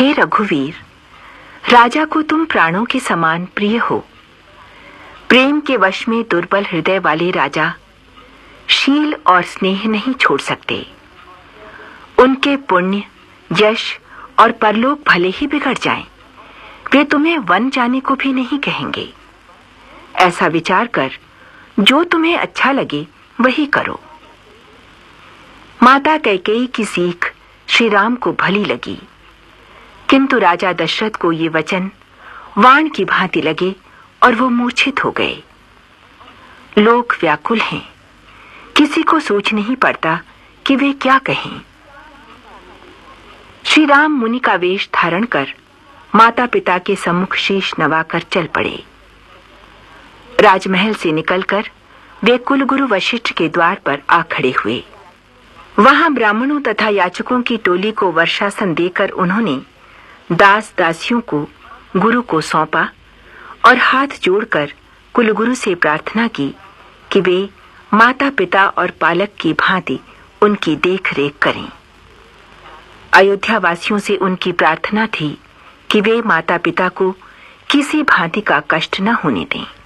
हे रघुवीर, राजा को तुम प्राणों के समान प्रिय हो। प्रेम के वश में दुर्बल हृदय वाले राजा शील और स्नेह नहीं छोड़ सकते। उनके पुण्य, यश और परलोक भले ही बिगड़ जाएं, वे तुम्हें वन जाने को भी नहीं कहेंगे। ऐसा विचार कर जो तुम्हें अच्छा लगे वही करो। माता कैकेयी की सीख श्री राम को भली लगी, किंतु राजा दशरथ को ये वचन वाण की भांति लगे और वो मूर्छित हो गए। लोग व्याकुल हैं, किसी को सोच नहीं पड़ता कि वे क्या कहें। श्री राम मुनि का वेश धारण कर माता पिता के सम्मुख शीश नवाकर चल पड़े। राजमहल से निकलकर वे कुलगुरु वशिष्ठ के द्वार पर आ खड़े हुए। वहां ब्राह्मणों तथा याचकों की टोली को वर्षासन देकर उन्होंने दास दासियों को गुरु को सौंपा और हाथ जोड़कर कुलगुरु से प्रार्थना की कि वे माता पिता और पालक की भांति उनकी देख रेख करें। अयोध्या वासियों से उनकी प्रार्थना थी कि वे माता पिता को किसी भांति का कष्ट न होने दें।